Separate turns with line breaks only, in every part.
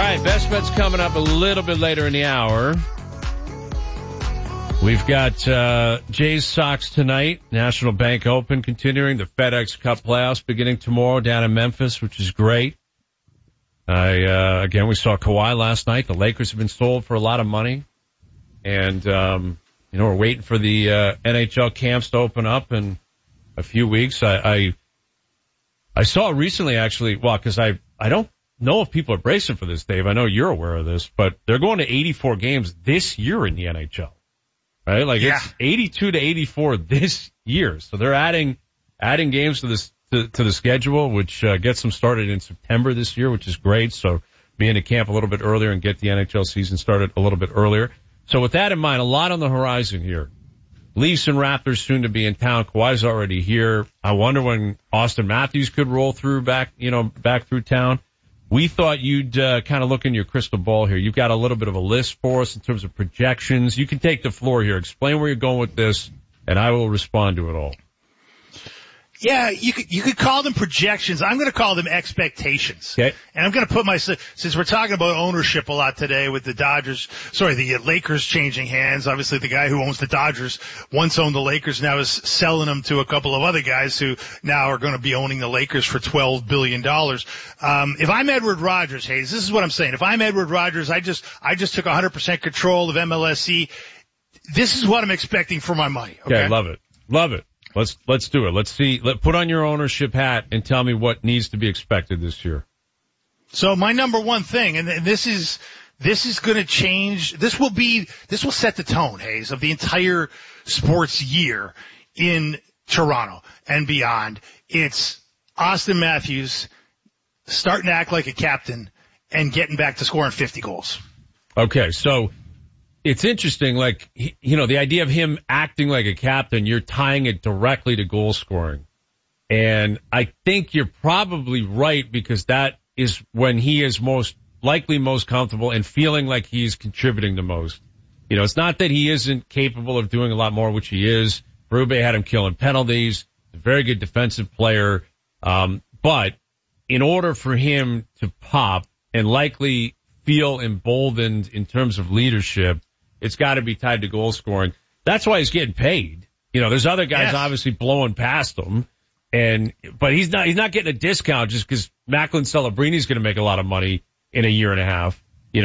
right, Best Bets coming up a little bit later in the hour. We've got Jays Sox tonight, National Bank Open continuing, the FedEx Cup playoffs beginning tomorrow down in Memphis, which is great. Again, we saw Kawhi last night. The Lakers have been sold for a lot of money. And, we're waiting for the NHL camps to open up in a few weeks. I saw recently, actually, because I don't know if people are bracing for this, Dave. I know you're aware of this, but they're going to 84 games this year in the NHL. Right? It's 82 to 84 this year. So they're adding games to the schedule, which gets them started in September this year, which is great. So be into camp a little bit earlier and get the NHL season started a little bit earlier. So with that in mind, a lot on the horizon here. Leafs and Raptors soon to be in town. Kawhi's already here. I wonder when Austin Matthews could roll through back through town. We thought you'd kind of look in your crystal ball here. You've got a little bit of a list for us in terms of projections. You can take the floor here. Explain where you're going with this, and I will respond to it all.
Yeah, you could call them projections. I'm going to call them expectations.
Okay.
And I'm going to put since we're talking about ownership a lot today with the Lakers changing hands. Obviously the guy who owns the Dodgers once owned the Lakers, now is selling them to a couple of other guys who now are going to be owning the Lakers for $12 billion. If I'm Edward Rogers, Hayes, this is what I'm saying. If I'm Edward Rogers, I just took 100% control of MLSE. This is what I'm expecting for my money. Okay.
Love it. Love it. Let's do it. Let's see. Put on your ownership hat and tell me what needs to be expected this year.
So my number one thing, and this is going to change. This will set the tone, Hayes, of the entire sports year in Toronto and beyond. It's Austin Matthews starting to act like a captain and getting back to scoring 50 goals.
Okay, so it's interesting, the idea of him acting like a captain, you're tying it directly to goal scoring. And I think you're probably right, because that is when he is most comfortable and feeling like he's contributing the most. It's not that he isn't capable of doing a lot more, which he is. Berube had him killing penalties, a very good defensive player. But in order for him to pop and likely feel emboldened in terms of leadership, it's got to be tied to goal scoring. That's why he's getting paid. There's other guys obviously blowing past him, but he's not getting a discount just because Macklin Celebrini's going to make a lot of money in a year and a half.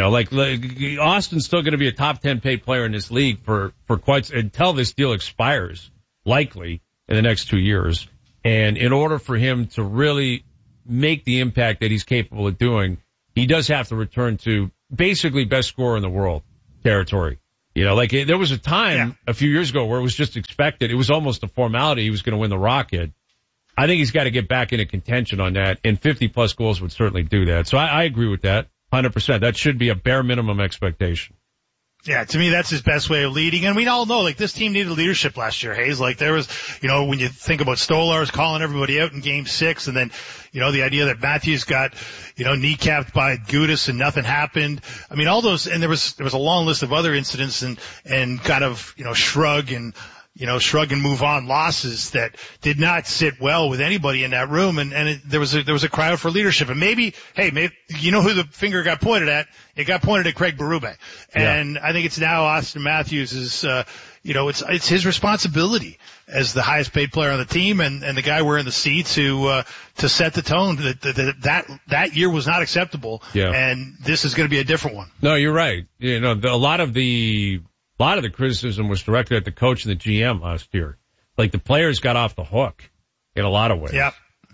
Austin's still going to be a top 10 paid player in this league for quite until this deal expires, likely in the next 2 years. And in order for him to really make the impact that he's capable of doing, he does have to return to basically best scorer in the world territory. There was a time a few years ago where it was just expected. It was almost a formality. He was going to win the Rocket. I think he's got to get back into contention on that, and 50-plus goals would certainly do that. So I agree with that 100%. That should be a bare minimum expectation.
Yeah, to me, that's his best way of leading. And we all know, this team needed leadership last year, Hayes. There was, when you think about Stolarz calling everybody out in Game 6, and then, the idea that Matthews got, kneecapped by Gudas and nothing happened. I mean, all those, and there was a long list of other incidents and kind of, shrug and move on losses that did not sit well with anybody in that room. And there was a cry out for leadership. And maybe who the finger got pointed at? It got pointed at Craig Berube. And I think it's now Austin Matthews it's his responsibility as the highest paid player on the team and the guy wearing the seat to set the tone that year was not acceptable. Yeah. And this is going to be a different one.
No, you're right. A lot of the criticism was directed at the coach and the GM last year. The players got off the hook in a lot of ways.
Yeah.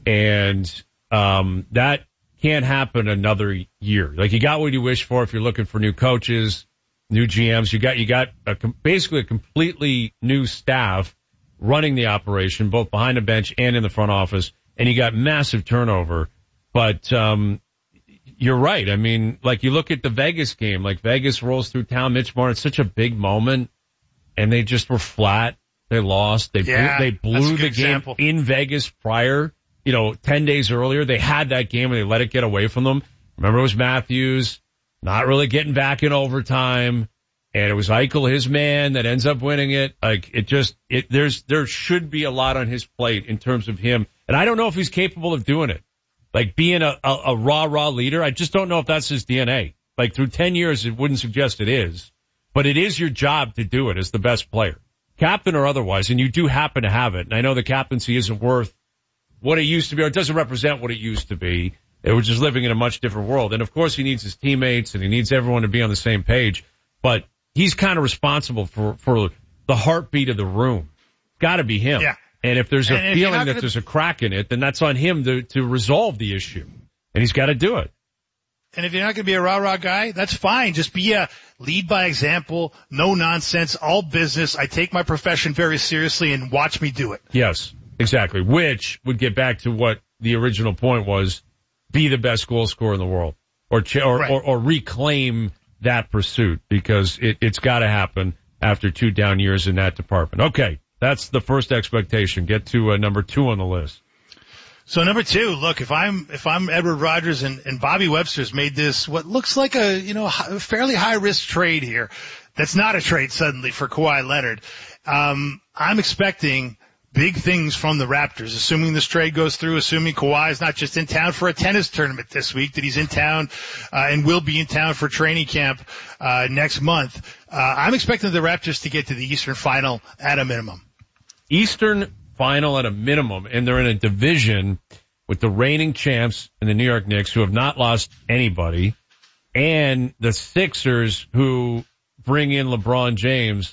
And that can't happen another year. You got what you wish for if you're looking for new coaches, new GMs. You got basically a completely new staff running the operation, both behind the bench and in the front office, and you got massive turnover. But you're right. I mean, you look at the Vegas game, Vegas rolls through town. Mitch Martin's such a big moment, and they just were flat. They lost. They blew the game example. In Vegas prior, 10 days earlier. They had that game and they let it get away from them. Remember, it was Matthews not really getting back in overtime, and it was Eichel, his man, that ends up winning it. There should be a lot on his plate in terms of him, and I don't know if he's capable of doing it. Being a raw leader, I just don't know if that's his DNA. Like through 10 years, it wouldn't suggest it is, but it is your job to do it as the best player, captain or otherwise, and you do happen to have it. And I know the captaincy isn't worth what it used to be, or it doesn't represent what it used to be. We're just living in a much different world. And of course he needs his teammates and he needs everyone to be on the same page, but he's kind of responsible for the heartbeat of the room. Got to be him.
Yeah.
And if there's a feeling that there's a crack in it, then that's on him to resolve the issue. And he's got to do it.
And if you're not going to be a rah-rah guy, that's fine. Just be a lead by example, no nonsense, all business. I take my profession very seriously and watch me do it.
Yes, exactly. Which would get back to what the original point was, be the best goal scorer in the world or reclaim that pursuit, because it's got to happen after 2 down years in that department. Okay. That's the first expectation. Get to number 2 on the list.
So number 2, look, if I'm Edward Rogers and Bobby Webster's made this what looks like a fairly high risk trade here. That's not a trade suddenly for Kawhi Leonard. I'm expecting big things from the Raptors, assuming this trade goes through, assuming Kawhi is not just in town for a tennis tournament this week, that he's in town and will be in town for training camp next month. I'm expecting the Raptors to get to the Eastern Final at a minimum.
Eastern Final at a minimum, and they're in a division with the reigning champs and the New York Knicks, who have not lost anybody, and the Sixers, who bring in LeBron James.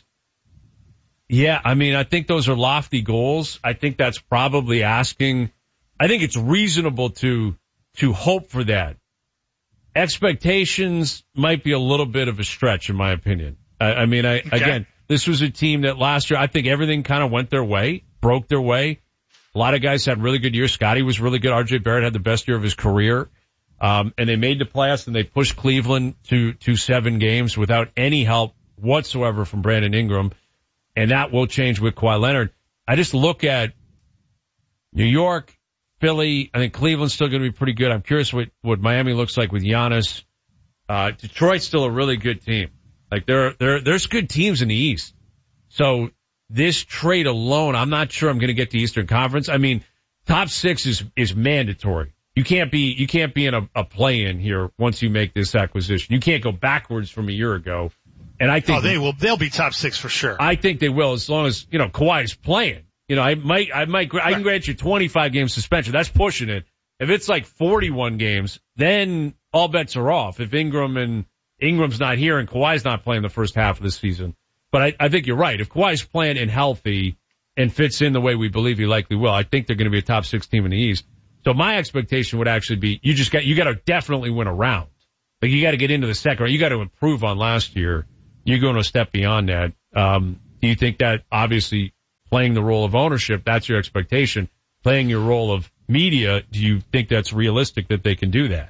Yeah, I mean, I think those are lofty goals. I think that's probably asking. I think it's reasonable to hope for that. Expectations might be a little bit of a stretch, in my opinion. Again, this was a team that last year, I think everything kind of went their way, broke their way. A lot of guys had really good years. Scotty was really good. RJ Barrett had the best year of his career. And they made the playoffs and they pushed Cleveland to 7 games without any help whatsoever from Brandon Ingram. And that will change with Kawhi Leonard. I just look at New York, Philly. I think Cleveland's still going to be pretty good. I'm curious what Miami looks like with Giannis. Detroit's still a really good team. Like there's good teams in the East. So this trade alone, I'm not sure I'm going to get the Eastern Conference. I mean, top 6 is mandatory. You can't be in a play-in here once you make this acquisition. You can't go backwards from a year ago. And I think
they'll be top 6 for sure.
I think they will, as long as, Kawhi's playing. I can grant you 25 game suspension. That's pushing it. If it's like 41 games, then all bets are off. If Ingram's not here and Kawhi's not playing the first half of the season. But I think you're right. If Kawhi's playing and healthy and fits in the way we believe he likely will, I think they're going to be a top 6 team in the East. So my expectation would actually be you got to definitely win a round. Like you got to get into the second round. You got to improve on last year. You're going a step beyond that. Do you think that obviously playing the role of ownership, that's your expectation? Playing your role of media, do you think that's realistic that they can do that?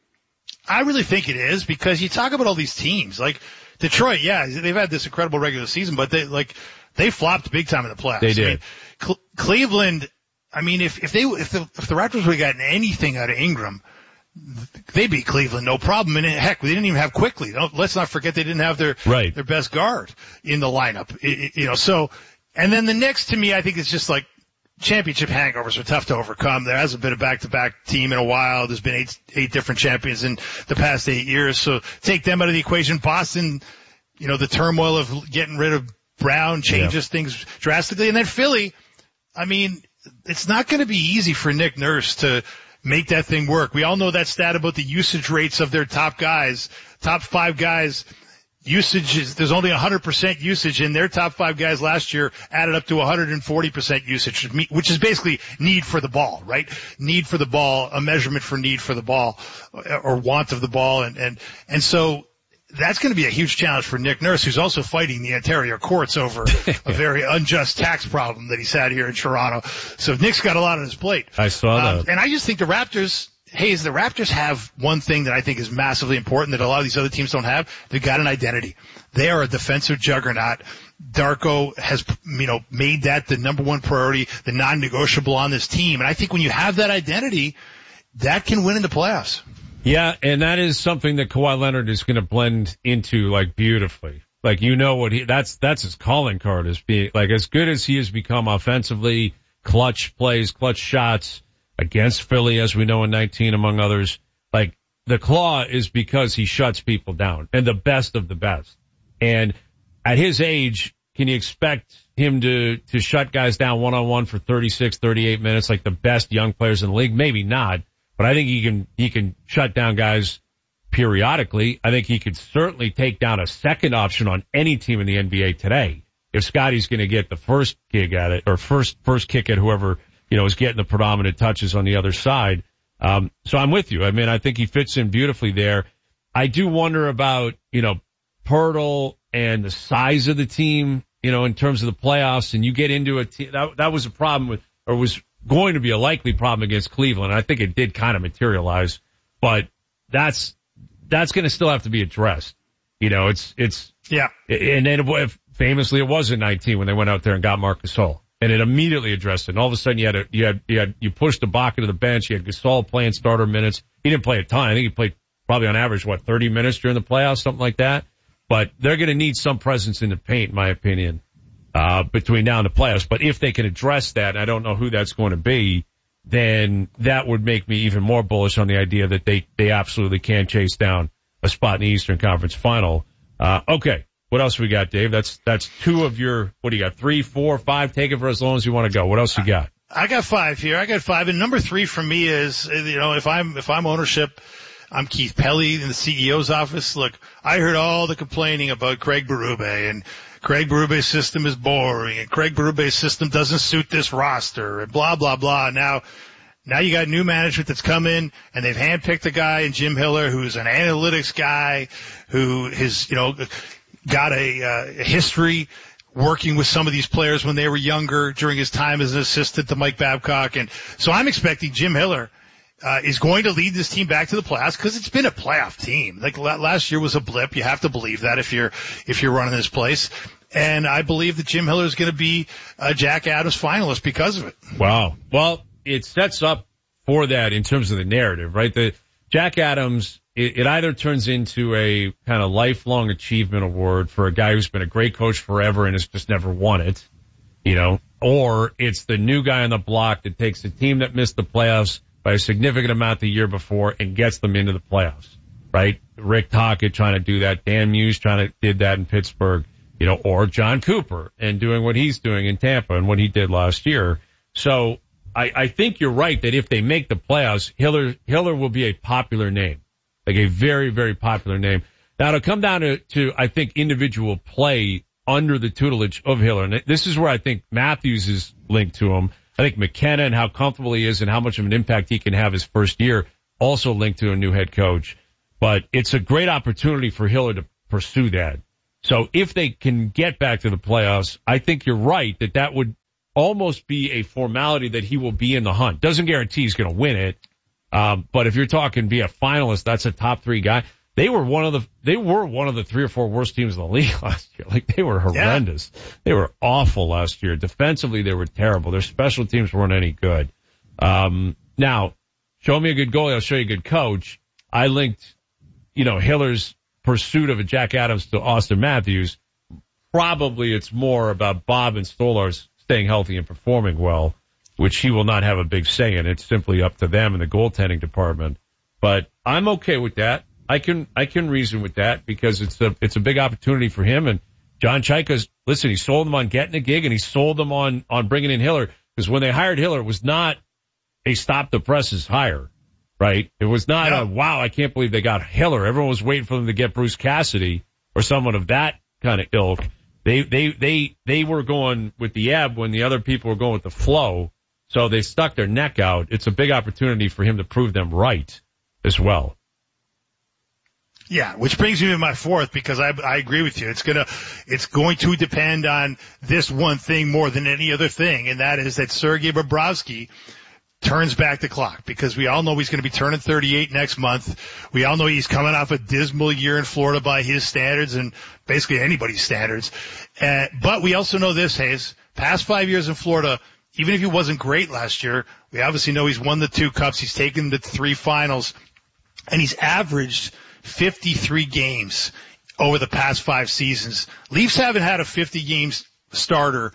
I really think it is, because you talk about all these teams like Detroit. Yeah, they've had this incredible regular season, but they flopped big time in the playoffs.
They did.
I mean, Cleveland. I mean, if the Raptors would have gotten anything out of Ingram, they beat Cleveland, no problem. And heck, they didn't even have Quickly. Let's not forget they didn't have their best guard in the lineup. So, and then the Knicks, to me, I think it's just like championship hangovers are tough to overcome. There hasn't been a back-to-back team in a while. There's been eight different champions in the past 8 years. So take them out of the equation. Boston, the turmoil of getting rid of Brown changes things drastically. And then Philly, I mean, it's not going to be easy for Nick Nurse to make that thing work. We all know that stat about the usage rates of their top 5 guys. There's only 100% usage, and their top 5 guys last year added up to 140% usage, which is basically need for the ball, right? Need for the ball, a measurement for need for the ball, or want of the ball, and so that's going to be a huge challenge for Nick Nurse, who's also fighting the Ontario courts over a very unjust tax problem that he's had here in Toronto. So Nick's got a lot on his plate.
I saw that.
And I just think the Raptors have one thing that I think is massively important that a lot of these other teams don't have. They've got an identity. They are a defensive juggernaut. Darko has, made that the number one priority, the non-negotiable on this team. And I think when you have that identity, that can win in the playoffs.
Yeah, and that is something that Kawhi Leonard is going to blend into beautifully. That's his calling card, is being as good as he has become offensively, clutch plays, clutch shots against Philly, as we know in 19, among others. the claw is because he shuts people down, and the best of the best. And at his age, can you expect him to shut guys down one-on-one for 36, 38 minutes like the best young players in the league? Maybe not, but I think he can shut down guys periodically. I think he could certainly take down a second option on any team in the NBA today. If Scotty's going to get the first gig at it, or first kick at whoever, is getting the predominant touches on the other side. So I'm with you. I mean, I think he fits in beautifully there. I do wonder about, Poeltl and the size of the team, in terms of the playoffs, and you get into a team that was a problem with, or was going to be a likely problem against Cleveland. I think it did kind of materialize, but that's going to still have to be addressed. Yeah. And then famously it was in 19 when they went out there and got Marc Gasol, and it immediately addressed it. And all of a sudden you pushed Ibaka to the bench. You had Gasol playing starter minutes. He didn't play a ton. I think he played probably on average, 30 minutes during the playoffs, something like that. But they're going to need some presence in the paint, in my opinion, between now and the playoffs. But if they can address that, and I don't know who that's going to be, then that would make me even more bullish on the idea that they absolutely can chase down a spot in the Eastern Conference Final. Okay. What else we got, Dave? That's two of your, what do you got? 3, 4, 5? Take it for as long as you want to go. What else you got?
I got 5 here. And number 3 for me is, if I'm ownership, I'm Keith Pelly in the CEO's office. Look, I heard all the complaining about Craig Berube, and Craig Berube's system is boring, and Craig Berube's system doesn't suit this roster, and blah, blah, blah. Now you got new management that's come in, and they've handpicked a guy in Jim Hiller who's an analytics guy who has, got a history working with some of these players when they were younger during his time as an assistant to Mike Babcock. And so I'm expecting Jim Hiller is going to lead this team back to the playoffs, because it's been a playoff team. Like last year was a blip. You have to believe that if you're running this place. And I believe that Jim Hiller is going to be a Jack Adams finalist because of it.
Wow. Well, it sets up for that in terms of the narrative, right? The Jack Adams, it either turns into a kind of lifelong achievement award for a guy who's been a great coach forever and has just never won it, or it's the new guy on the block that takes a team that missed the playoffs by a significant amount the year before and gets them into the playoffs, right? Rick Tocchet trying to do that. Dan Muse did that in Pittsburgh, or John Cooper and doing what he's doing in Tampa and what he did last year. So I think you're right that if they make the playoffs, Hiller will be a popular name, like a very, very popular name. Now it'll come down to I think individual play under the tutelage of Hiller. And this is where I think Matthews is linked to him. I think McKenna and how comfortable he is and how much of an impact he can have his first year also linked to a new head coach. But it's a great opportunity for Hiller to pursue that. So if they can get back to the playoffs, I think you're right that would almost be a formality that he will be in the hunt. Doesn't guarantee he's going to win it. But if you're talking be a finalist, that's a top 3 guy. They were one of the 3 or 4 worst teams in the league last year. Like, they were horrendous. Yeah. They were awful last year. Defensively, they were terrible. Their special teams weren't any good. Now, show me a good goalie, I'll show you a good coach. I linked, Hiller's pursuit of a Jack Adams to Austin Matthews. Probably it's more about Bob and Stolarz staying healthy and performing well, which he will not have a big say in. It's simply up to them in the goaltending department. But I'm okay with that. I can reason with that because it's a big opportunity for him. And John Chaika's, listen, he sold them on getting a gig and he sold them on bringing in Hiller, because when they hired Hiller, it was not a stop the presses hire, right? It was not a, wow, I can't believe they got Hiller. Everyone was waiting for them to get Bruce Cassidy or someone of that kind of ilk. They were going with the ebb when the other people were going with the flow. So they stuck their neck out. It's a big opportunity for him to prove them right as well.
Yeah, which brings me to my 4th, because I agree with you. It's going to depend on this one thing more than any other thing, and that is that Sergei Bobrovsky turns back the clock, because we all know he's going to be turning 38 next month. We all know he's coming off a dismal year in Florida by his standards and basically anybody's standards. But we also know this, Hayes, past 5 years in Florida, even if he wasn't great last year, we obviously know he's won the 2 cups, he's taken the 3 finals, and he's averaged 53 games over the past 5 seasons. Leafs haven't had a 50 games starter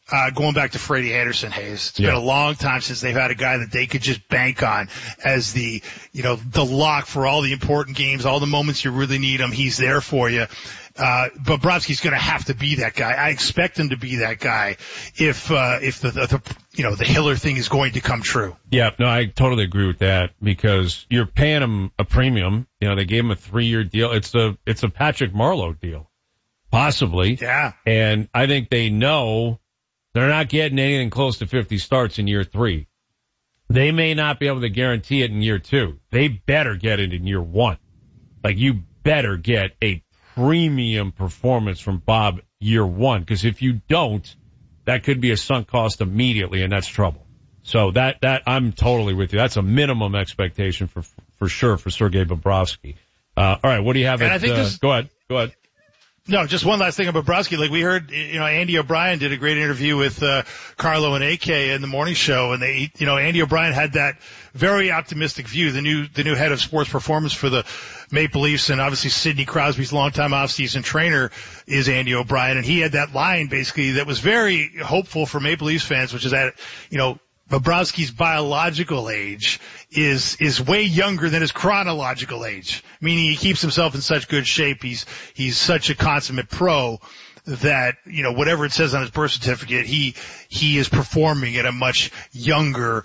going back to Freddie Anderson, Hayes. It's been a long time since they've had a guy that they could just bank on as the lock for all the important games, all the moments you really need him. He's there for you. Bobrovsky's going to have to be that guy. I expect him to be that guy if the Hiller thing is going to come true.
Yeah, no, I totally agree with that because you're paying him a premium. They gave him a 3-year deal. It's a Patrick Marleau deal, possibly.
Yeah.
And I think they know they're not getting anything close to 50 starts in year 3. They may not be able to guarantee it in year 2. They better get it in year 1. Like, you better get a premium performance from Bob year 1, because if you don't, that could be a sunk cost immediately, and that's trouble. So that I'm totally with you. That's a minimum expectation for sure for Sergei Bobrovsky. All right, what do you have? Go ahead.
No, just one last thing about Bobrovsky. Like we heard, Andy O'Brien did a great interview with Carlo and AK in the morning show, and Andy O'Brien had that very optimistic view. The new head of sports performance for the Maple Leafs, and obviously Sidney Crosby's longtime off-season trainer is Andy O'Brien, and he had that line basically that was very hopeful for Maple Leafs fans, which is that Bobrovsky's biological age is way younger than his chronological age, meaning he keeps himself in such good shape. He's such a consummate pro that, whatever it says on his birth certificate, he is performing at a much younger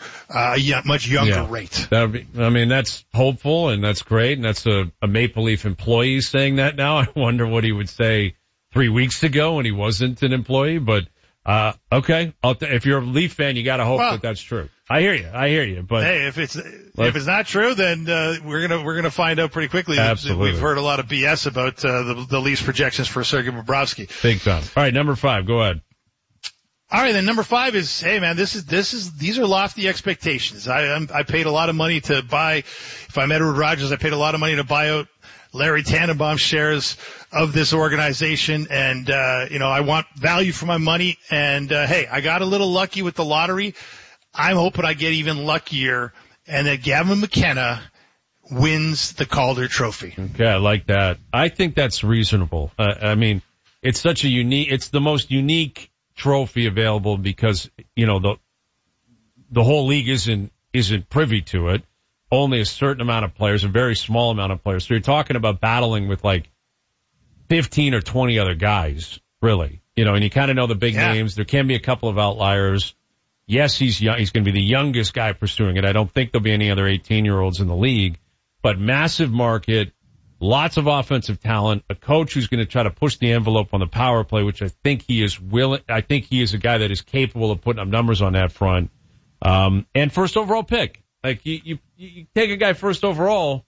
rate.
That's hopeful and that's great. And that's a Maple Leaf employee saying that now. I wonder what he would say 3 weeks ago when he wasn't an employee, but okay. If you're a Leaf fan, you got to hope that that's true. I hear you. But
hey, if it's not true, then we're gonna find out pretty quickly.
Absolutely.
We've heard a lot of BS about the Leafs projections for Sergei Bobrovsky.
Big time. All right, number 5. Go ahead.
All right, then number 5 is, hey man, these are lofty expectations. I paid a lot of money to buy. If I'm Edward Rogers, I paid a lot of money to buy out Larry Tannenbaum shares of this organization, and I want value for my money, and hey, I got a little lucky with the lottery. I'm hoping I get even luckier and that Gavin McKenna wins the Calder Trophy.
Okay, I like that. I think that's reasonable. It's such it's the most unique trophy available because, the whole league isn't privy to it. Only a certain amount of players, a very small amount of players. So you're talking about battling with like 15 or 20 other guys, really. And you kind of know the big names. There can be a couple of outliers. Yes, he's young. He's going to be the youngest guy pursuing it. I don't think there'll be any other 18-year-olds in the league, but massive market, lots of offensive talent, a coach who's going to try to push the envelope on the power play, which I think he is willing. I think he is a guy that is capable of putting up numbers on that front. And first overall pick. Like you take a guy first overall,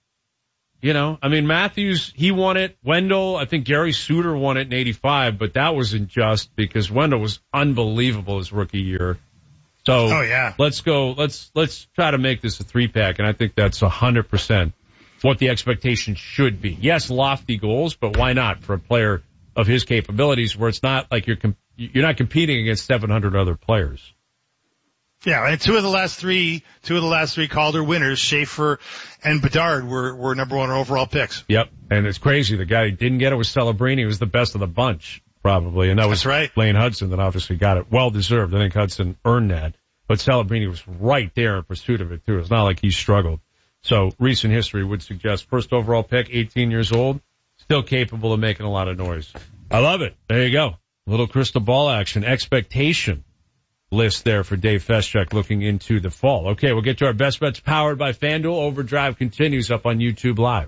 Matthews, he won it. Wendell, I think Gary Suter won it in 85, but that wasn't just because Wendell was unbelievable his rookie year. So let's go. Let's try to make this a 3-pack, and I think that's 100% what the expectation should be. Yes, lofty goals, but why not for a player of his capabilities, where it's not like you're not competing against 700 other players.
Yeah, and two of the last three Calder winners, Schaefer and Bedard, were number 1 overall picks.
Yep, and it's crazy. The guy who didn't get it was Celebrini. He was the best of the bunch, probably, and that was
right.
Lane Hudson that obviously got it. Well deserved. I think Hudson earned that, but Celebrini was right there in pursuit of it too. It's not like he struggled. So recent history would suggest first overall pick, 18 years old, still capable of making a lot of noise. I love it. There you go. A little crystal ball action. Expectation list there for Dave Feschuk looking into the fall. Okay, we'll get to our best bets powered by FanDuel. Overdrive continues up on YouTube Live.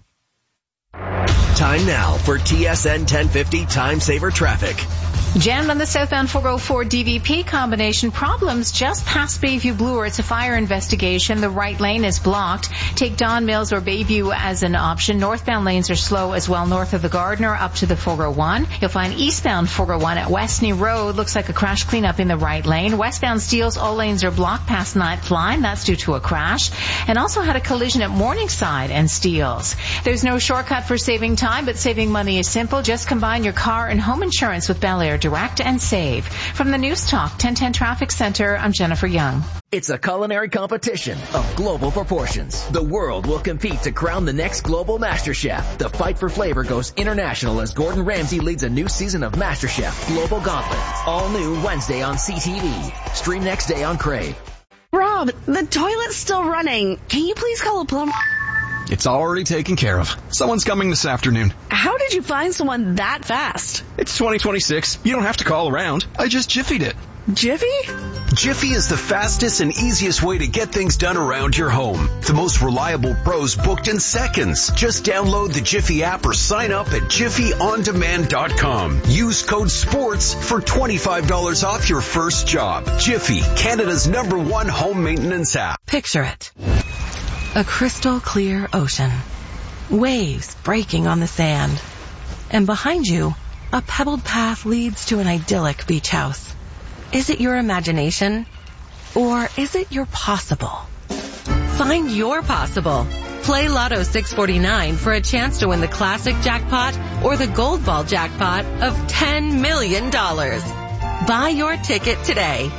Time now for TSN 1050 Time Saver Traffic.
Jammed on the southbound 404 DVP combination. Problems just past Bayview Bloor. It's a fire investigation. The right lane is blocked. Take Don Mills or Bayview as an option. Northbound lanes are slow as well north of the Gardner up to the 401. You'll find eastbound 401 at Westney Road. Looks like a crash cleanup in the right lane. Westbound Steeles, all lanes are blocked past 9th line. That's due to a crash. And also had a collision at Morningside and Steeles. There's no shortcut for safe saving time, but saving money is simple. Just combine your car and home insurance with Bel Air Direct and save. From the News Talk 1010 Traffic Center, I'm Jennifer Young.
It's a culinary competition of global proportions. The world will compete to crown the next global master chef. The fight for flavor goes international as Gordon Ramsay leads a new season of MasterChef Global Gauntlet. All new Wednesday on CTV. Stream next day on Crave.
Rob, the toilet's still running. Can you please call a plumber?
It's already taken care of. Someone's coming this afternoon.
How did you find someone that fast?
It's 2026. You don't have to call around. I just Jiffy'd it.
Jiffy?
Jiffy is the fastest and easiest way to get things done around your home. The most reliable pros booked in seconds. Just download the Jiffy app or sign up at jiffyondemand.com. Use code SPORTS for $25 off your first job. Jiffy, Canada's #1 home maintenance app.
Picture it. A crystal clear ocean. Waves breaking on the sand. And behind you, a pebbled path leads to an idyllic beach house. Is it your imagination? Or is it your possible? Find your possible. Play Lotto 649 for a chance to win the classic jackpot or the gold ball jackpot of $10 million. Buy your ticket today.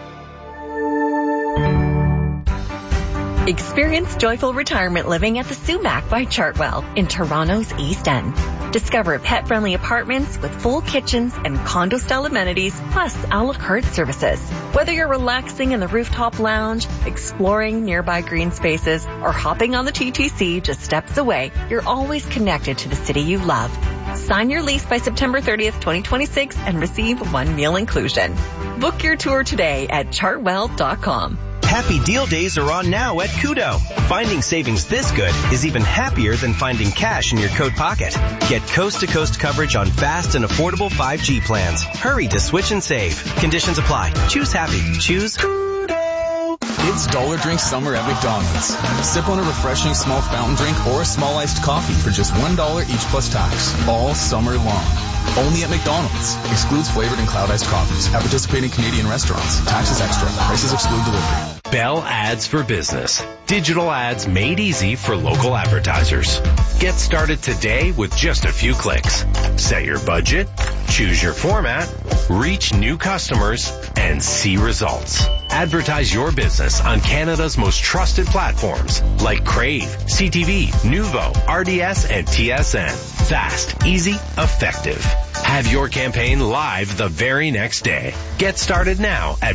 Experience joyful retirement living at the Sumac by Chartwell in Toronto's East End. Discover pet-friendly apartments with full kitchens and condo-style amenities, plus a la carte services. Whether you're relaxing in the rooftop lounge, exploring nearby green spaces, or hopping on the TTC just steps away, you're always connected to the city you love. Sign your lease by September 30th, 2026 and receive 1 meal inclusion. Book your tour today at chartwell.com.
Happy deal days are on now at Kudo. Finding savings this good is even happier than finding cash in your coat pocket. Get coast-to-coast coverage on fast and affordable 5G plans. Hurry to switch and save. Conditions apply. Choose happy. Choose Kudo.
It's Dollar Drink Summer at McDonald's. Sip on a refreshing small fountain drink or a small iced coffee for just $1 each plus tax. All summer long. Only at McDonald's. Excludes flavored and cloud iced coffees. At participating Canadian restaurants. Taxes extra. Prices exclude delivery.
Bell Ads for Business. Digital ads made easy for local advertisers. Get started today with just a few clicks. Set your budget, choose your format, reach new customers, and see results. Advertise your business on Canada's most trusted platforms like Crave, CTV, Nuvo, RDS, and TSN. Fast, easy, effective. Have your campaign live the very next day. Get started now at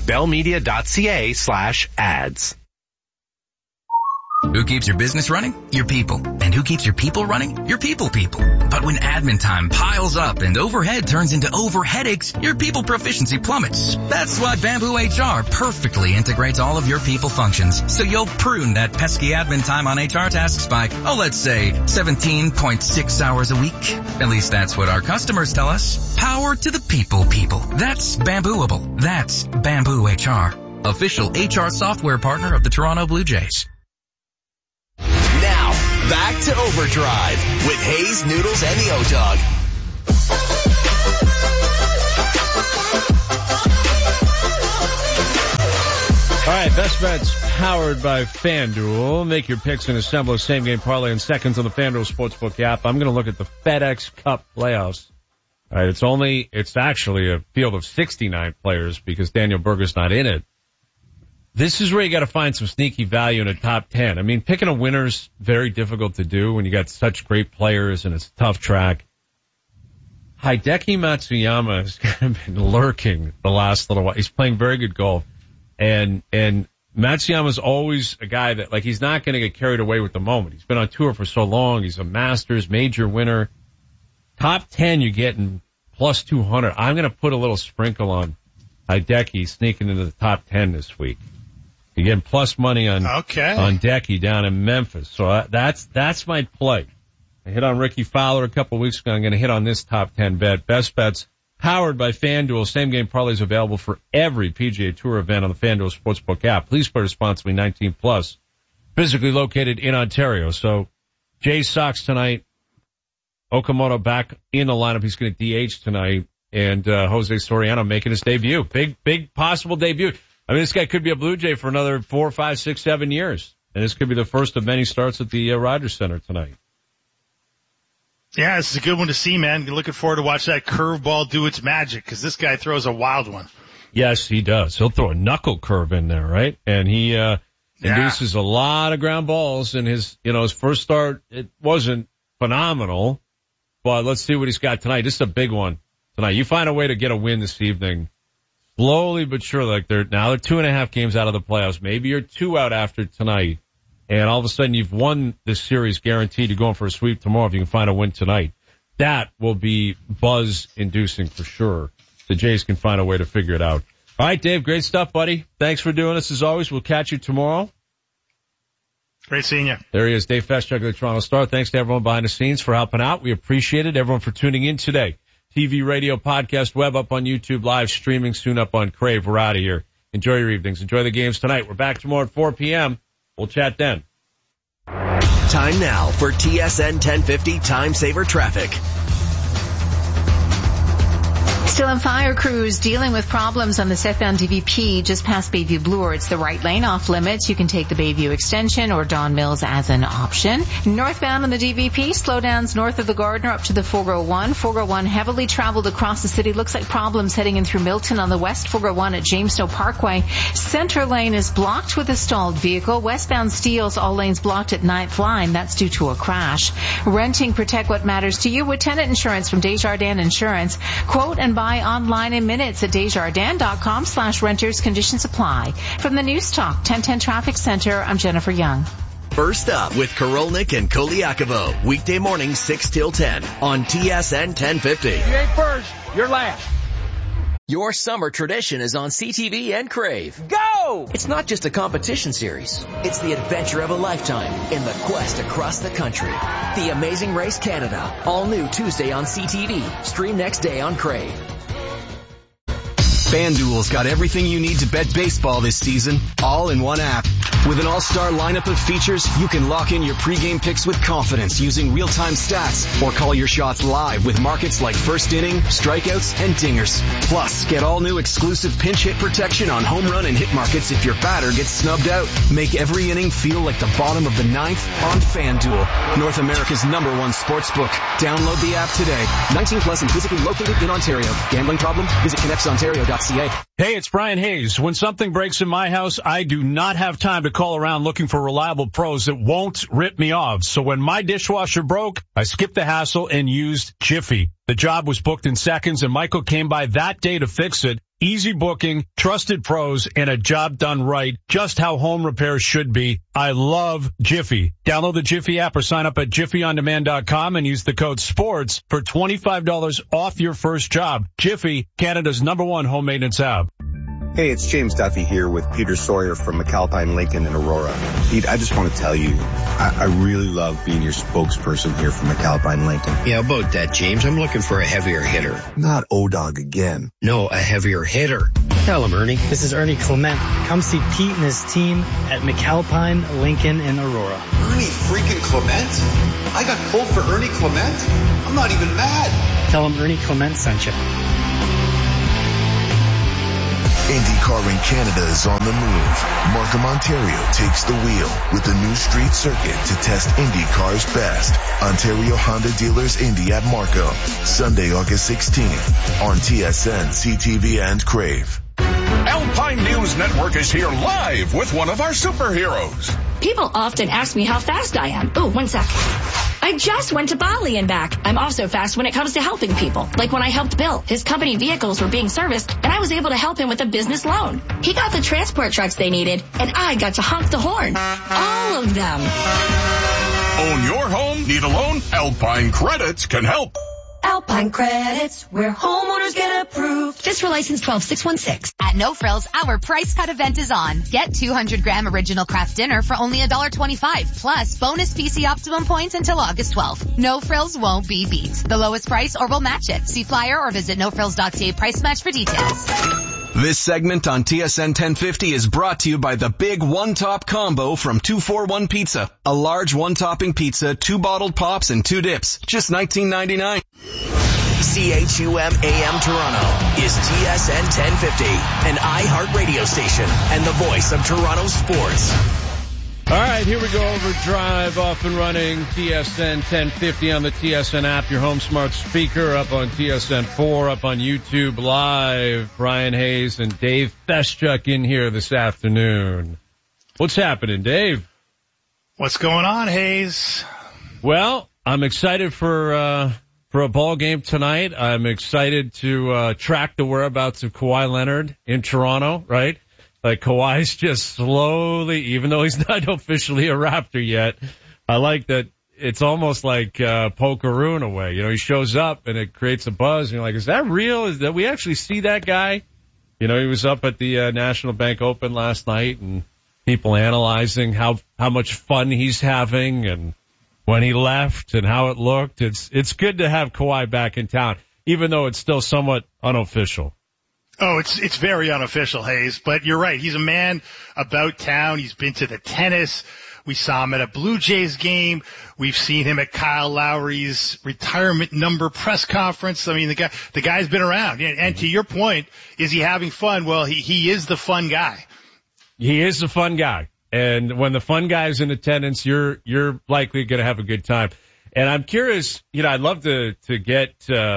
bellmedia.ca/ads.
Who keeps your business running? Your people. And who keeps your people running? Your people. But when admin time piles up and overhead turns into over-headaches, your people proficiency plummets. That's why Bamboo HR perfectly integrates all of your people functions. So you'll prune that pesky admin time on HR tasks by, let's say 17.6 hours a week. At least that's what our customers tell us. Power to the people. That's Bambooable. That's Bamboo HR. Official HR software partner of the Toronto Blue Jays.
Now, back to Overdrive with Hayes, Noodles, and the O-Dog.
All right, Best Bets powered by FanDuel. Make your picks and assemble a same-game parlay in seconds on the FanDuel Sportsbook app. I'm going to look at the FedEx Cup playoffs. All right, it's actually a field of 69 players because Daniel Berger's not in it. This is where you got to find some sneaky value in a top 10. I mean, picking a winner's very difficult to do when you got such great players and it's a tough track. Hideki Matsuyama has kind of been lurking the last little while. He's playing very good golf. And Matsuyama's always a guy that, he's not going to get carried away with the moment. He's been on tour for so long. He's a Masters major winner. Top 10, you're getting plus 200. I'm going to put a little sprinkle on Hideki sneaking into the top 10 this week. You're getting plus money on Decky down in Memphis. So that's my play. I hit on Ricky Fowler a couple of weeks ago. I'm going to hit on this top 10 bet. Best Bets powered by FanDuel. Same game parlays available for every PGA Tour event on the FanDuel Sportsbook app. Please play responsibly, 19 plus. Physically located in Ontario. So Jays Sox tonight. Okamoto back in the lineup. He's going to DH tonight. And Jose Soriano making his debut. Big possible debut. I mean, this guy could be a Blue Jay for another 4, 5, 6, 7 years. And this could be the first of many starts at the Rogers Center tonight.
Yeah, this is a good one to see, man. Looking forward to watch that curveball do its magic because this guy throws a wild one.
Yes, he does. He'll throw a knuckle curve in there, right? And he induces a lot of ground balls. And his first start, it wasn't phenomenal, but let's see what he's got tonight. This is a big one tonight. You find a way to get a win this evening, slowly but surely. Like they're 2.5 games out of the playoffs. Maybe you're 2 out after tonight, and all of a sudden you've won this series, guaranteed. You're going for a sweep tomorrow if you can find a win tonight. That will be buzz-inducing for sure. The Jays can find a way to figure it out. All right, Dave, great stuff, buddy. Thanks for doing this as always. We'll catch you tomorrow.
Great seeing you.
There he is, Dave Feschuk of the Toronto Star. Thanks to everyone behind the scenes for helping out. We appreciate it. Everyone for tuning in today. TV, radio, podcast, web up on YouTube, live streaming soon up on Crave. We're out of here. Enjoy your evenings. Enjoy the games tonight. We're back tomorrow at 4 p.m. We'll chat then.
Time now for TSN 1050 Time Saver Traffic.
Still in fire crews dealing with problems on the southbound DVP just past Bayview Bloor. It's the right lane off limits. You can take the Bayview extension or Don Mills as an option. Northbound on the DVP, slowdowns north of the Gardner up to the 401. 401 heavily traveled across the city. Looks like problems heading in through Milton on the west. 401 at Jamestown Parkway. Center lane is blocked with a stalled vehicle. Westbound Steeles, all lanes blocked at 9th line. That's due to a crash. Renting, protect what matters to you with tenant insurance from Desjardins Insurance. Quote and buy online in minutes at Desjardins.com/renters. Conditions apply. From the News Talk 1010 Traffic Center, I'm Jennifer Young.
First up with Karolnik and Koliakovo. Weekday morning 6 till 10 on TSN 1050.
You ain't first, you're last.
Your summer tradition is on CTV and Crave.
Go!
It's not just a competition series. It's the adventure of a lifetime in the quest across the country. The Amazing Race Canada. All new Tuesday on CTV. Stream next day on Crave.
FanDuel's got everything you need to bet baseball this season, all in one app. With an all-star lineup of features, you can lock in your pregame picks with confidence using real-time stats or call your shots live with markets like first inning, strikeouts, and dingers. Plus, get all new exclusive pinch hit protection on home run and hit markets if your batter gets snubbed out. Make every inning feel like the bottom of the ninth on FanDuel, North America's #1 sportsbook. Download the app today. 19 plus and physically located in Ontario. Gambling problem? Visit connectsontario.ca.
Hey, it's Brian Hayes. When something breaks in my house, I do not have time to call around looking for reliable pros that won't rip me off. So when my dishwasher broke, I skipped the hassle and used Jiffy. The job was booked in seconds, and Michael came by that day to fix it. Easy booking, trusted pros, and a job done right, just how home repairs should be. I love Jiffy. Download the Jiffy app or sign up at JiffyOnDemand.com and use the code SPORTS for $25 off your first job. Jiffy, Canada's #1 home maintenance app.
Hey, it's James Duffy here with Peter Sawyer from McAlpine Lincoln in Aurora. Pete, I just want to tell you, I really love being your spokesperson here for McAlpine Lincoln.
Yeah, about that, James. I'm looking for a heavier hitter.
Not O-Dog again.
No, a heavier hitter. Tell him, Ernie.
This is Ernie Clement. Come see Pete and his team at McAlpine Lincoln in Aurora.
Ernie freaking Clement? I got pulled for Ernie Clement? I'm not even mad.
Tell him Ernie Clement sent you.
IndyCar in Canada is on the move. Markham, Ontario takes the wheel with the new street circuit to test IndyCar's best. Ontario Honda Dealers Indy at Markham, Sunday, August 16th on TSN, CTV, and Crave.
Alpine News Network is here live with one of our superheroes.
People often ask me how fast I am. Oh, 1 sec. I just went to Bali and back. I'm also fast when it comes to helping people. Like when I helped Bill. His company vehicles were being serviced, and I was able to help him with a business loan. He got the transport trucks they needed, and I got to honk the horn. All of them.
Own your home? Need a loan? Alpine Credits can help.
Alpine Credits, where homeowners get approved. Just for license 12616.
At No Frills, our price cut event is on. Get 200-gram original craft dinner for only $1.25, plus bonus PC Optimum points until August 12th. No Frills won't be beat. The lowest price or we'll match it. See flyer or visit nofrills.ca price match for details.
This segment on TSN 1050 is brought to you by the Big One-Top Combo from 241 Pizza. A large one-topping pizza, 2 bottled pops, and 2 dips. Just $19.99.
CHUM AM Toronto is TSN 1050, an iHeart radio station and the voice of Toronto sports.
All right, here we go. Overdrive off and running. TSN 1050 on the TSN app, your home smart speaker, up on TSN 4, up on YouTube Live. Brian Hayes and Dave Feschuk in here this afternoon. What's happening, Dave?
What's going on, Hayes?
Well, I'm excited for a ball game tonight. I'm excited to track the whereabouts of Kawhi Leonard in Toronto, right? Like, Kawhi's just slowly, even though he's not officially a Raptor yet, I like that it's almost like Pokeroo in a way. You know, he shows up and it creates a buzz. And you're like, is that real? Is that we actually see that guy? You know, he was up at the National Bank Open last night and people analyzing how much fun he's having and when he left and how it looked. It's good to have Kawhi back in town, even though it's still somewhat unofficial.
Oh, it's very unofficial, Hayes, but you're right. He's a man about town. He's been to the tennis. We saw him at a Blue Jays game. We've seen him at Kyle Lowry's retirement number press conference. I mean, the guy's been around. And to your point, is he having fun? Well, he is the fun guy.
He is the fun guy. And when the fun guy is in attendance, you're likely going to have a good time. And I'm curious, you know, I'd love to get,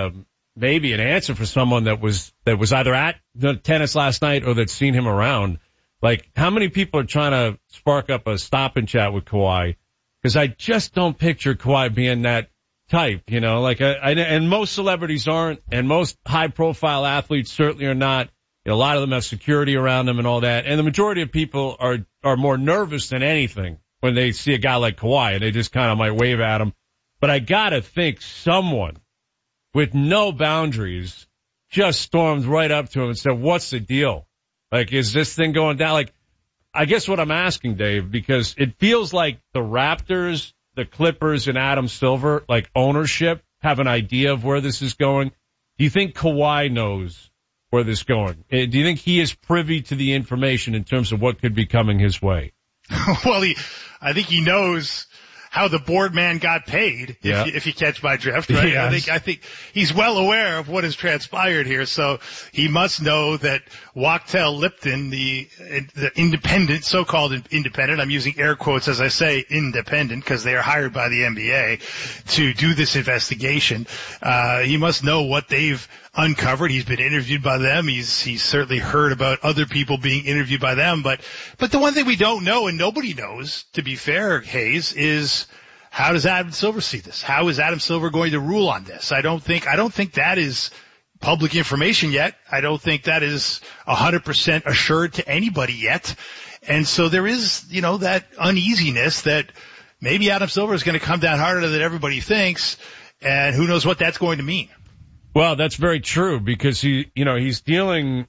maybe an answer for someone that was either at the tennis last night or that's seen him around. Like, how many people are trying to spark up a stop and chat with Kawhi? Because I just don't picture Kawhi being that type, you know, like, and most celebrities aren't, and most high profile athletes certainly are not. You know, a lot of them have security around them and all that. And the majority of people are more nervous than anything when they see a guy like Kawhi, and they just kind of might wave at him. But I gotta think someone with no boundaries just stormed right up to him and said, what's the deal? Like, is this thing going down? Like, I guess what I'm asking, Dave, because it feels like the Raptors, the Clippers, and Adam Silver, like ownership, have an idea of where this is going. Do you think Kawhi knows where this is going? Do you think he is privy to the information in terms of what could be coming his way?
Well, I think he knows how the board man got paid, if you catch my drift, right? Yes. I think he's well aware of what has transpired here, so he must know that Wachtell Lipton, the independent, so-called independent, I'm using air quotes as I say independent because they are hired by the NBA to do this investigation. He must know what they've uncovered. He's been interviewed by them. He's certainly heard about other people being interviewed by them. But the one thing we don't know, and nobody knows, to be fair, Hayes, is how does Adam Silver see this? How is Adam Silver going to rule on this? I don't think that is public information yet. I don't think that is 100% assured to anybody yet. And so there is, you know, that uneasiness that maybe Adam Silver is going to come down harder than everybody thinks, and who knows what that's going to mean.
Well, that's very true because he's dealing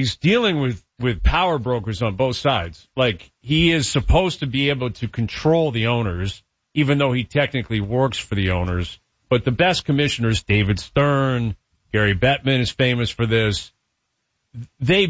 with power brokers on both sides. Like, he is supposed to be able to control the owners, even though he technically works for the owners. But the best commissioners, David Stern, Gary Bettman is famous for this. They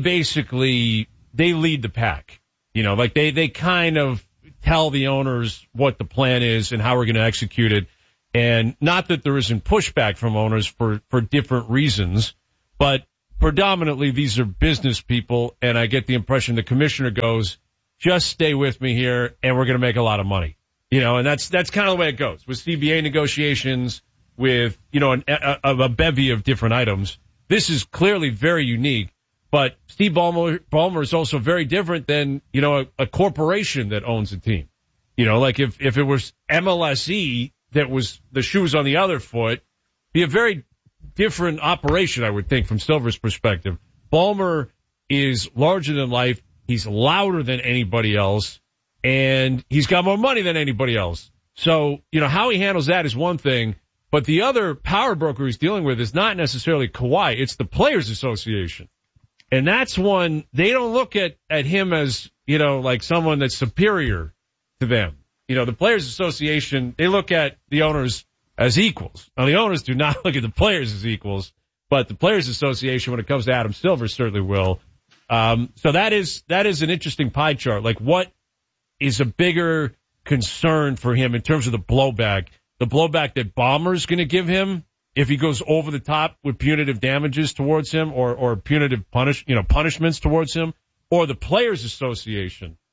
lead the pack. You know, like they kind of tell the owners what the plan is and how we're going to execute it. And not that there isn't pushback from owners for different reasons, but predominantly these are business people, and I get the impression the commissioner goes, just stay with me here, and we're going to make a lot of money. You know, and that's kind of the way it goes. With CBA negotiations, with, you know, a bevy of different items, this is clearly very unique, but Steve Ballmer is also very different than, you know, a corporation that owns a team. You know, like if it was MLSE, that was the shoes on the other foot, be a very different operation, I would think, from Silver's perspective. Ballmer is larger than life. He's louder than anybody else, and he's got more money than anybody else. So, you know, how he handles that is one thing, but the other power broker he's dealing with is not necessarily Kawhi. It's the Players Association. And that's one, they don't look at him as, you know, like someone that's superior to them. You know, the Players Association, they look at the owners as equals. Now, the owners do not look at the players as equals, but the Players Association, when it comes to Adam Silver, certainly will. So that is an interesting pie chart. Like, what is a bigger concern for him in terms of the blowback? The blowback that Ballmer's going to give him if he goes over the top with punitive damages towards him or punitive punishments towards him, or the Players Association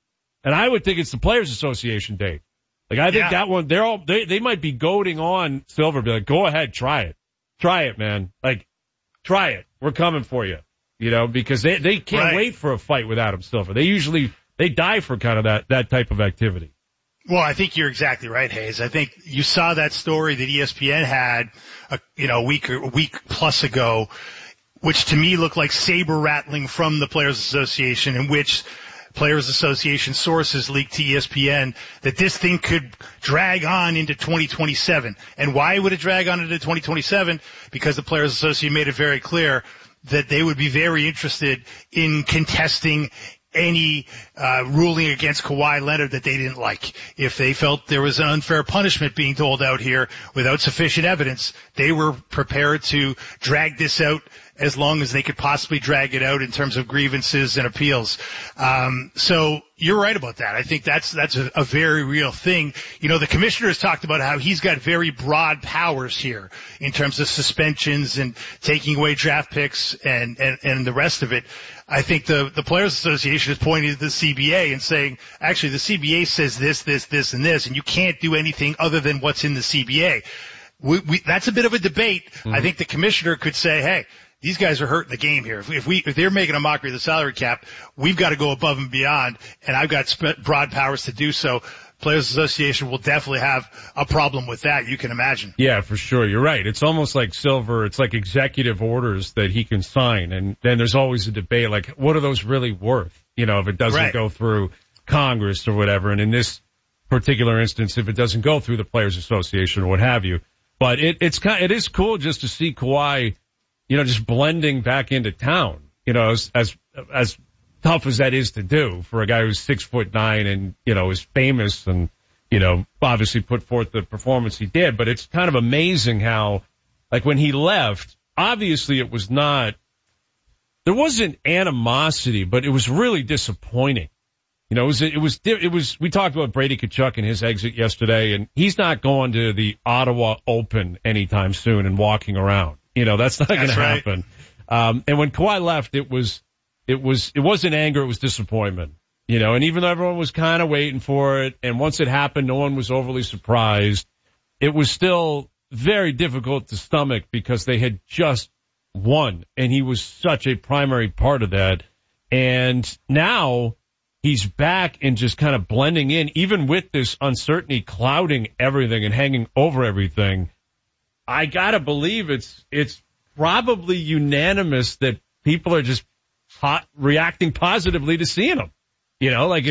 And I would think it's the Players Association date. Like, I think that one, they might be goading on Silver, be like, go ahead, try it. Try it, man. Like, try it. We're coming for you. You know, because they can't wait for a fight with Adam Silver. They die for kind of that type of activity.
Well, I think you're exactly right, Hayes. I think you saw that story that ESPN had, a week plus ago, which to me looked like saber rattling from the Players Association, in which Players Association sources leaked to ESPN that this thing could drag on into 2027. And why would it drag on into 2027? Because the Players Association made it very clear that they would be very interested in contesting any ruling against Kawhi Leonard that they didn't like. If they felt there was an unfair punishment being doled out here without sufficient evidence, they were prepared to drag this out as long as they could possibly drag it out in terms of grievances and appeals. So you're right about that. I think that's a very real thing. You know, the commissioner has talked about how he's got very broad powers here in terms of suspensions and taking away draft picks and the rest of it. I think the Players Association is pointing to the CBA and saying, actually, the CBA says this, and this, and you can't do anything other than what's in the CBA. That's a bit of a debate. Mm-hmm. I think the commissioner could say, hey, these guys are hurting the game here. If they're making a mockery of the salary cap, we've got to go above and beyond, and I've got broad powers to do so. Players Association will definitely have a problem with that, you can imagine.
Yeah, for sure. You're right. It's almost like Silver. It's like executive orders that he can sign. And then there's always a debate, like, what are those really worth? You know, if it doesn't go through Congress or whatever. And in this particular instance, if it doesn't go through the Players Association or what have you. But it is cool just to see Kawhi, you know, just blending back into town, you know, as tough as that is to do for a guy who's 6'9" and, you know, is famous and, you know, obviously put forth the performance he did. But it's kind of amazing how, like, when he left, obviously it was not, there wasn't animosity, but it was really disappointing. You know, it was, we talked about Brady Tkachuk and his exit yesterday, and he's not going to the Ottawa Open anytime soon and walking around. You know, that's not going to happen. And when Kawhi left, it wasn't anger, it was disappointment. You know, and even though everyone was kind of waiting for it, and once it happened, no one was overly surprised, it was still very difficult to stomach because they had just won, and he was such a primary part of that. And now he's back and just kind of blending in, even with this uncertainty clouding everything and hanging over everything. I gotta believe it's probably unanimous that people are just reacting positively to seeing him. You know, like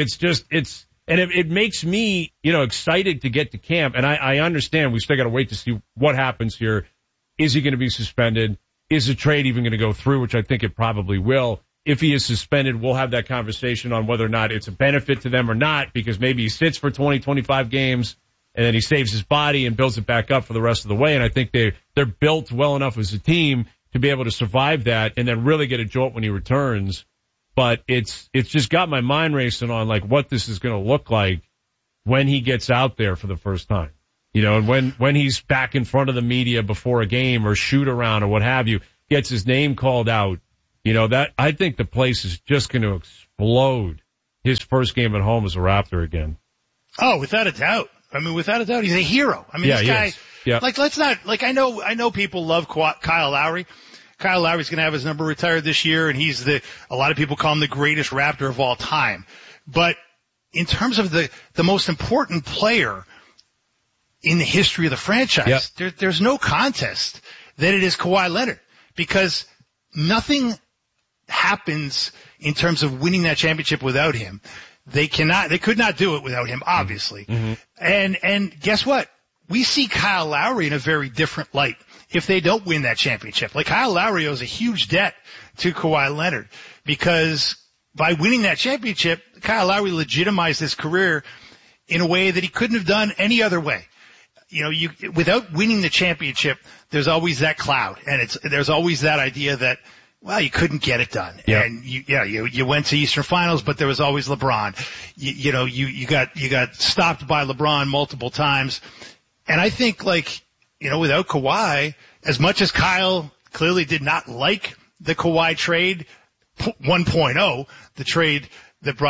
it makes me, you know, excited to get to camp. And I understand we still got to wait to see what happens here. Is he going to be suspended? Is the trade even going to go through, which I think it probably will. If he is suspended, we'll have that conversation on whether or not it's a benefit to them or not, because maybe he sits for 20, 25 games and then he saves his body and builds it back up for the rest of the way. And I think they're built well enough as a team to be able to survive that and then really get a jolt when he returns. But it's just got my mind racing on like what this is going to look like when he gets out there for the first time. You know, and when he's back in front of the media before a game or shoot around or what have you, gets his name called out. You know, that I think the place is just going to explode his first game at home as a Raptor again.
Oh, without a doubt. I mean, without a doubt, he's a hero. I mean, this guy, like, let's not, like, I know people love Kyle Lowry. Kyle Lowry's going to have his number retired this year, and he's a lot of people call him the greatest Raptor of all time. But in terms of the most important player in the history of the franchise, there's no contest that it is Kawhi Leonard, because nothing happens in terms of winning that championship without him. They could not do it without him, obviously. Mm-hmm. And guess what? We see Kyle Lowry in a very different light if they don't win that championship. Like, Kyle Lowry owes a huge debt to Kawhi Leonard, because by winning that championship, Kyle Lowry legitimized his career in a way that he couldn't have done any other way. You know, without winning the championship, there's always that cloud, and there's always that idea that, well, you couldn't get it done. Yep. And you went to Eastern Finals, but there was always LeBron. You got stopped by LeBron multiple times. And I think, like, you know, without Kawhi, as much as Kyle clearly did not like the Kawhi trade 1.0, the trade that brought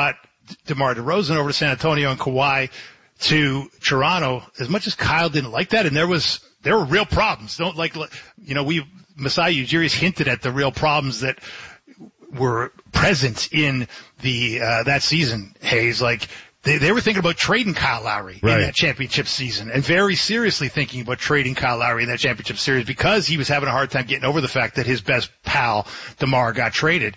DeMar DeRozan over to San Antonio and Kawhi to Toronto, as much as Kyle didn't like that, and there were real problems. Masai Ujiri's hinted at the real problems that were present in that season, Hayes. Like, they were thinking about trading Kyle Lowry in that championship season, and very seriously thinking about trading Kyle Lowry in that championship series because he was having a hard time getting over the fact that his best pal, DeMar, got traded.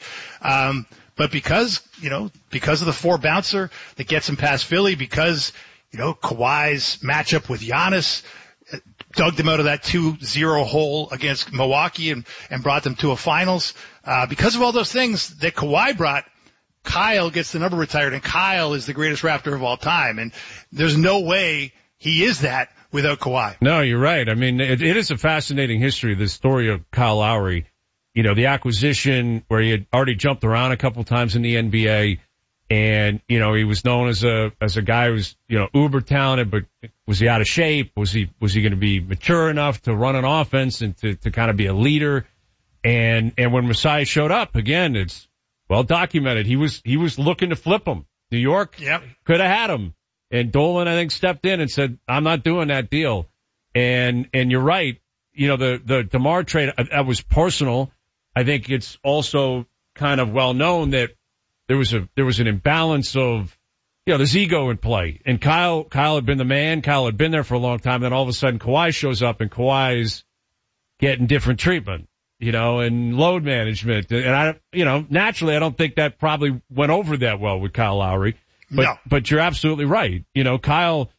But because of the 4-bouncer that gets him past Philly, because, Kawhi's matchup with Giannis dug them out of that 2-0 hole against Milwaukee and brought them to a finals. Because of all those things that Kawhi brought, Kyle gets the number retired, and Kyle is the greatest Raptor of all time. And there's no way he is that without Kawhi.
No, you're right. I mean, it is a fascinating history, the story of Kyle Lowry. The acquisition where he had already jumped around a couple times in the NBA, and, he was known as a guy who was, uber talented, but was he out of shape? Was he going to be mature enough to run an offense and to kind of be a leader? And when Masai showed up, again, it's well documented. He was looking to flip him. New York could have had him. And Dolan, I think, stepped in and said, I'm not doing that deal. And you're right. The DeMar trade, that was personal. I think it's also kind of well known that there was an imbalance of, there's ego in play. And Kyle had been the man. Kyle had been there for a long time. Then all of a sudden Kawhi shows up and Kawhi's getting different treatment, and load management. And naturally I don't think that probably went over that well with Kyle Lowry. But you're absolutely right. Kyle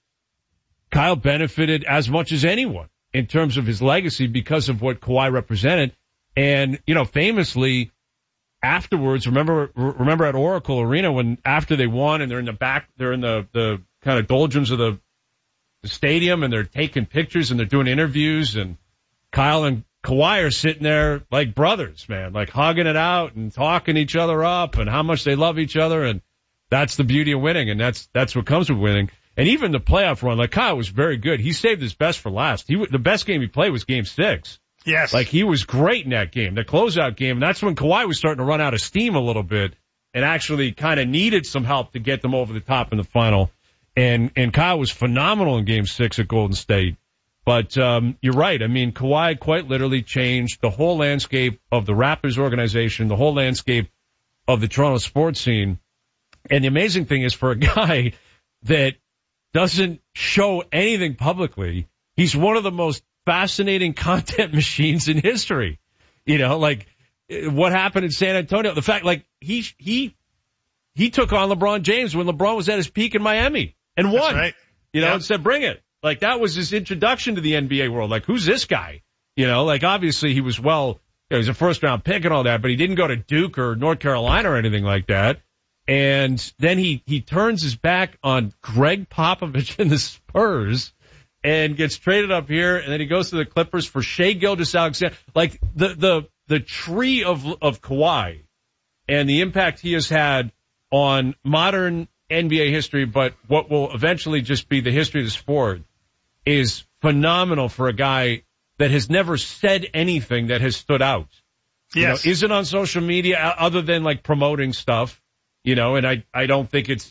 benefited as much as anyone in terms of his legacy because of what Kawhi represented. And, famously afterwards, remember at Oracle Arena when after they won and they're in the kind of doldrums of the stadium and they're taking pictures and they're doing interviews, and Kyle and Kawhi are sitting there like brothers, man, like hugging it out and talking each other up and how much they love each other. And that's the beauty of winning. And that's what comes with winning. And even the playoff run, like Kyle was very good. He saved his best for last. The best game he played was Game 6.
Yes.
Like, he was great in that game, the closeout game. And that's when Kawhi was starting to run out of steam a little bit and actually kind of needed some help to get them over the top in the final. And Kyle was phenomenal in Game 6 at Golden State. But you're right. I mean, Kawhi quite literally changed the whole landscape of the Raptors organization, the whole landscape of the Toronto sports scene. And the amazing thing is, for a guy that doesn't show anything publicly, he's one of the most fascinating content machines in history. Like what happened in San Antonio. The fact, like, he took on LeBron James when LeBron was at his peak in Miami and won.
That's right.
And said, bring it. Like, that was his introduction to the NBA world. Like, who's this guy? Like, obviously he was he was a first round pick and all that, but he didn't go to Duke or North Carolina or anything like that. And then he turns his back on Greg Popovich and the Spurs and gets traded up here, and then he goes to the Clippers for Shai Gilgeous-Alexander. Like, the tree of Kawhi and the impact he has had on modern NBA history, but what will eventually just be the history of the sport, is phenomenal for a guy that has never said anything that has stood out.
Yes.
Isn't on social media other than like promoting stuff, and I don't think it's